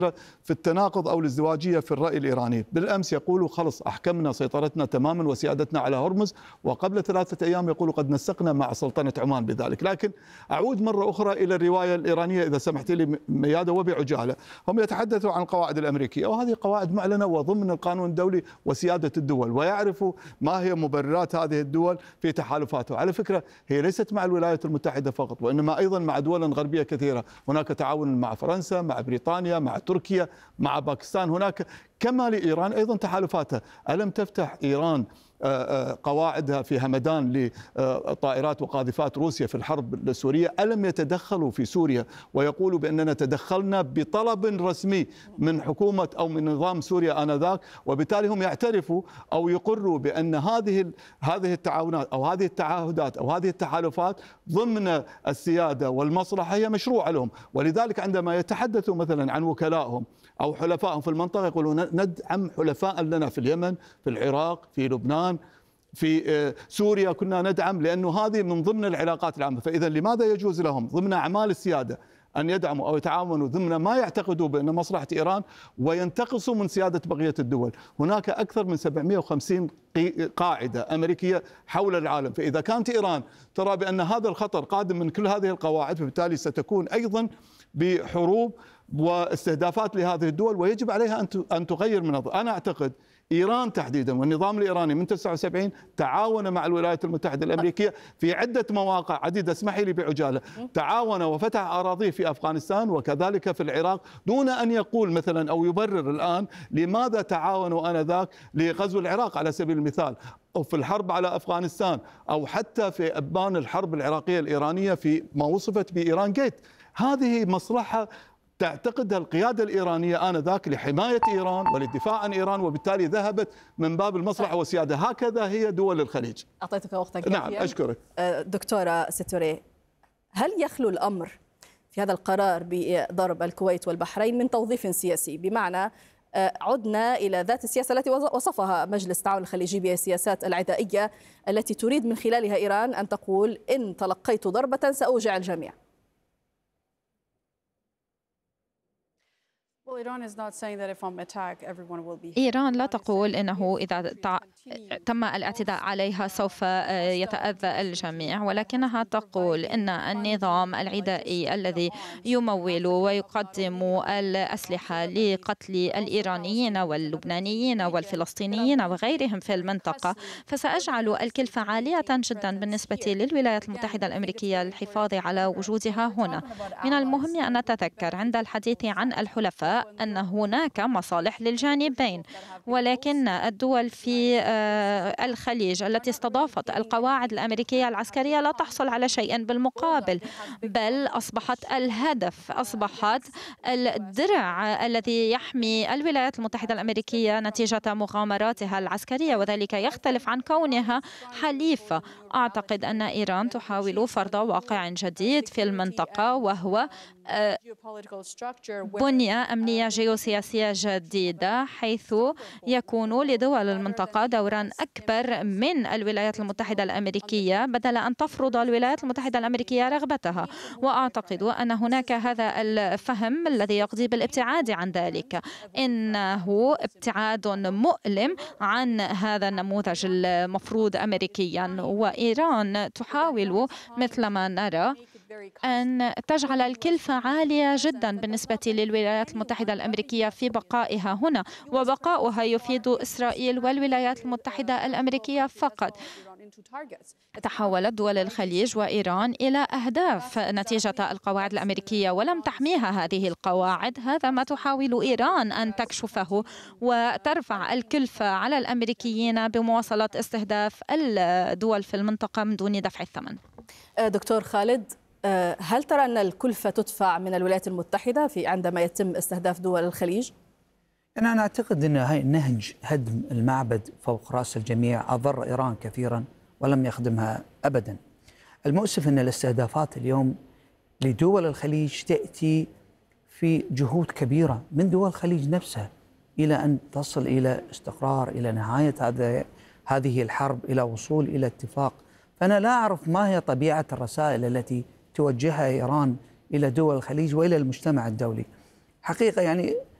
في التناقض أو الازدواجية في الرأي الإيراني. بالأمس يقولوا خلص أحكمنا سيطرتنا تماما وسيادتنا على هرمز، وقبل 3 أيام يقولوا قد نسقنا مع سلطنة عمان بذلك. لكن أعود مرة أخرى إلى الرواية الإيرانية إذا سمحت لي ميادة وبعجالة. هم يتحدثوا عن القواعد الأمريكية، وهذه قواعد معلنة وضمن القانون الدولي وسيادة الدول، ويعرفوا ما هي مبررات هذه الدول في تحالفاتها. على فكرة هي ليست مع الولايات المتحدة فقط، وإنما أيضا مع دول غربية كثيرة. هناك تعاون مع فرنسا، مع بريطانيا، مع تركيا، مع باكستان. هناك كما لإيران أيضا تحالفاتها. ألم تفتح إيران قواعدها في همدان لطائرات وقاذفات روسيا في الحرب السورية؟ ألم يتدخلوا في سوريا ويقولوا بأننا تدخلنا بطلب رسمي من حكومة أو من نظام سوريا آنذاك؟ وبالتالي هم يعترفوا أو يقروا بأن هذه التعاونات أو هذه التعهدات أو هذه التحالفات ضمن السيادة والمصلحة هي مشروعة لهم. ولذلك عندما يتحدثوا مثلا عن وكلائهم أو حلفائهم في المنطقة يقولون ندعم حلفاء لنا في اليمن، في العراق، في لبنان، في سوريا كنا ندعم، لأنه هذه من ضمن العلاقات العامة. فإذا لماذا يجوز لهم ضمن أعمال السيادة أن يدعموا أو يتعاونوا ضمن ما يعتقدوا بأن مصلحة إيران وينتقصوا من سيادة بقية الدول؟ هناك أكثر من 750 قاعدة أمريكية حول العالم. فإذا كانت إيران ترى بأن هذا الخطر قادم من كل هذه القواعد، فبالتالي ستكون أيضا بحروب واستهدافات لهذه الدول، ويجب عليها أن تغير من أنا أعتقد إيران تحديدا والنظام الإيراني من 79 تعاون مع الولايات المتحدة الأمريكية في عدة مواقع عديدة. اسمحي لي بعجالة، تعاون وفتح أراضيه في أفغانستان وكذلك في العراق دون أن يقول مثلا أو يبرر الآن لماذا تعاونوا آنذاك لغزو العراق على سبيل المثال، أو في الحرب على أفغانستان، أو حتى في أبان الحرب العراقية الإيرانية في ما وصفت بإيران جيت. هذه مصلحة تعتقدها القيادة الإيرانية آنذاك لحماية إيران وللدفاع عن إيران، وبالتالي ذهبت من باب المصلحة والسيادة. هكذا هي دول الخليج. أعطيتك وقتك. نعم أشكرك. دكتورة ستوري، هل يخلو الأمر في هذا القرار بضرب الكويت والبحرين من توظيف سياسي؟ بمعنى عدنا إلى ذات السياسة التي وصفها مجلس التعاون الخليجي بالسياسات العدائية التي تريد من خلالها إيران أن تقول إن تلقيت ضربة سأوجع الجميع. إيران لا تقول إنه إذا تم الاعتداء عليها سوف يتأذى الجميع، ولكنها تقول إن النظام العدائي الذي يمول ويقدم الأسلحة لقتل الإيرانيين واللبنانيين والفلسطينيين وغيرهم في المنطقة، فسأجعل الكلفة عالية جدا بالنسبة للولايات المتحدة الأمريكية للحفاظ على وجودها هنا. من المهم أن نتذكر عند الحديث عن الحلفاء أن هناك مصالح للجانبين، ولكن الدول في الخليج التي استضافت القواعد الأمريكية العسكرية لا تحصل على شيء بالمقابل، بل أصبحت الهدف، أصبحت الدرع الذي يحمي الولايات المتحدة الأمريكية نتيجة مغامراتها العسكرية، وذلك يختلف عن كونها حليفة. أعتقد أن إيران تحاول فرض واقع جديد في المنطقة، وهو بنية أمنية جيوسياسية جديدة، حيث يكون لدول المنطقة دورا أكبر من الولايات المتحدة الأمريكية بدل أن تفرض الولايات المتحدة الأمريكية رغبتها. وأعتقد أن هناك هذا الفهم الذي يقضي بالابتعاد عن ذلك، إنه ابتعاد مؤلم عن هذا النموذج المفروض أمريكيا. وإيران تحاول مثل ما نرى أن تجعل الكلفة عالية جدا بالنسبة للولايات المتحدة الأمريكية في بقائها هنا، وبقاؤها يفيد إسرائيل والولايات المتحدة الأمريكية فقط. تحولت دول الخليج وإيران إلى أهداف نتيجة القواعد الأمريكية، ولم تحميها هذه القواعد. هذا ما تحاول إيران أن تكشفه وترفع الكلفة على الأمريكيين بمواصلة استهداف الدول في المنطقة من دون دفع الثمن. دكتور خالد، هل ترى أن الكلفة تدفع من الولايات المتحدة عندما يتم استهداف دول الخليج؟ أنا أعتقد أن هاي نهج هدم المعبد فوق رأس الجميع أضر إيران كثيرا ولم يخدمها أبدا. المؤسف أن الاستهدافات اليوم لدول الخليج تأتي في جهود كبيرة من دول الخليج نفسها إلى أن تصل إلى استقرار، إلى نهاية هذه الحرب، إلى وصول إلى اتفاق. فأنا لا أعرف ما هي طبيعة الرسائل التي توجهها إيران إلى دول الخليج وإلى المجتمع الدولي. حقيقة يعني